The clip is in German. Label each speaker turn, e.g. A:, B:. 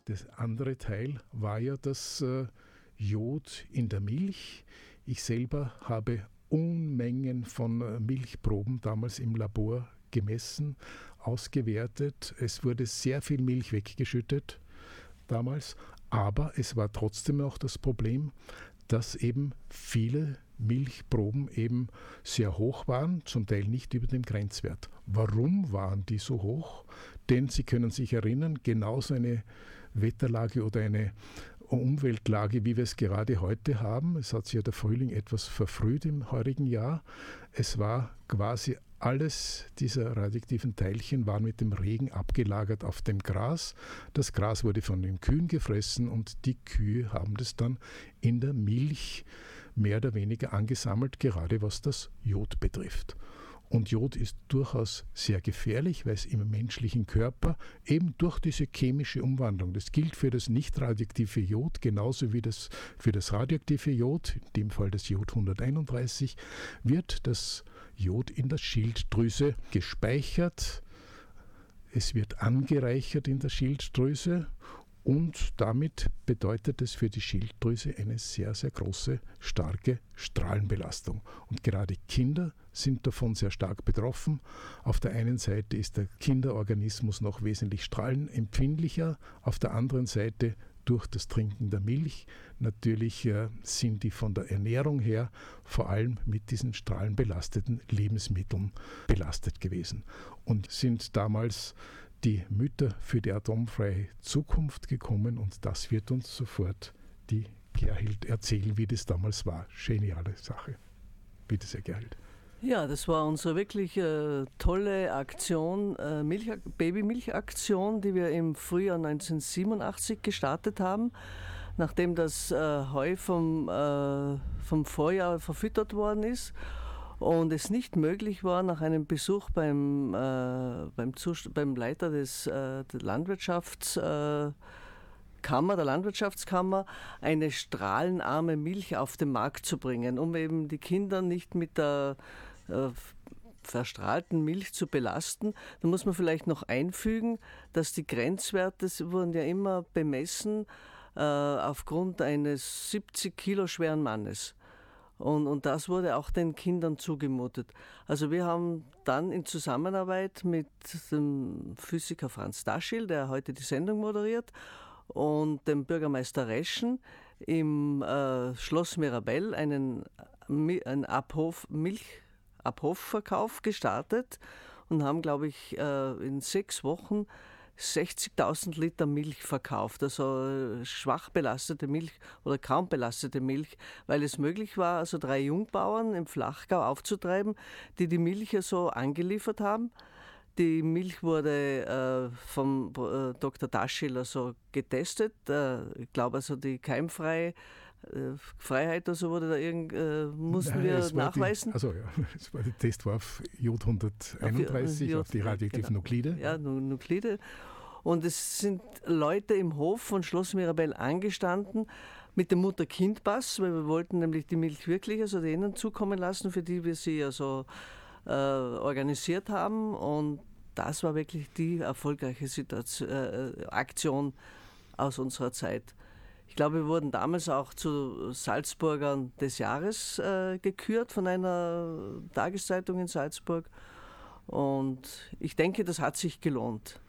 A: Das andere Teil war ja das Jod in der Milch. Ich selber habe Unmengen von Milchproben damals im Labor gemessen, ausgewertet. Es wurde sehr viel Milch weggeschüttet damals, aber es war trotzdem noch das Problem, dass eben viele Milchproben eben sehr hoch waren, zum Teil nicht über dem Grenzwert. Warum waren die so hoch? Denn Sie können sich erinnern, genauso eine Wetterlage oder eine Umweltlage, wie wir es gerade heute haben. Es hat sich ja der Frühling etwas verfrüht im heurigen Jahr. Es war quasi alles dieser radioaktiven Teilchen waren mit dem Regen abgelagert auf dem Gras. Das Gras wurde von den Kühen gefressen und die Kühe haben das dann in der Milch mehr oder weniger angesammelt, gerade was das Jod betrifft. Und Jod ist durchaus sehr gefährlich, weil es im menschlichen Körper eben durch diese chemische Umwandlung, das gilt für das nicht radioaktive Jod genauso wie das für das radioaktive Jod, in dem Fall das Jod 131, wird das Jod in der Schilddrüse gespeichert, es wird angereichert in der Schilddrüse und damit bedeutet es für die Schilddrüse eine sehr, sehr große, starke Strahlenbelastung. Und gerade Kinder sind davon sehr stark betroffen. Auf der einen Seite ist der Kinderorganismus noch wesentlich strahlenempfindlicher, auf der anderen Seite durch das Trinken der Milch. Natürlich sind die von der Ernährung her vor allem mit diesen strahlenbelasteten Lebensmitteln belastet gewesen und sind damals die Mütter für die atomfreie Zukunft gekommen und das wird uns sofort die Gerhild erzählen, wie das damals war. Geniale Sache. Bitte sehr, Gerhild.
B: Ja, das war unsere wirklich tolle Aktion, Babymilchaktion, die wir im Frühjahr 1987 gestartet haben, nachdem das Heu vom Vorjahr verfüttert worden ist und es nicht möglich war, nach einem Besuch beim Leiter der Landwirtschaftskammer, eine strahlenarme Milch auf den Markt zu bringen, um eben die Kinder nicht mit der verstrahlten Milch zu belasten. Da muss man vielleicht noch einfügen, dass die Grenzwerte wurden ja immer bemessen aufgrund eines 70 Kilo schweren Mannes. Und das wurde auch den Kindern zugemutet. Also wir haben dann in Zusammenarbeit mit dem Physiker Franz Daschil, der heute die Sendung moderiert, und dem Bürgermeister Reschen im Schloss Mirabell einen Abhofverkauf gestartet und haben, glaube ich, in 6 Wochen 60.000 Liter Milch verkauft, also schwach belastete Milch oder kaum belastete Milch, weil es möglich war, also 3 Jungbauern im Flachgau aufzutreiben, die die Milch so angeliefert haben. Die Milch wurde vom Dr. Daschil also getestet. Ich glaube, also die Keimfreiheit oder so wurde da mussten wir nachweisen.
A: Der Test war auf Jod 131, auf die radioaktiven Nuklide.
B: Ja, Nuklide. Und es sind Leute im Hof von Schloss Mirabell angestanden mit dem Mutter-Kind-Pass, weil wir wollten nämlich die Milch wirklich also denen zukommen lassen, für die wir sie also organisiert haben, und das war wirklich die erfolgreiche Aktion aus unserer Zeit. Ich glaube, wir wurden damals auch zu Salzburgern des Jahres gekürt von einer Tageszeitung in Salzburg und ich denke, das hat sich gelohnt.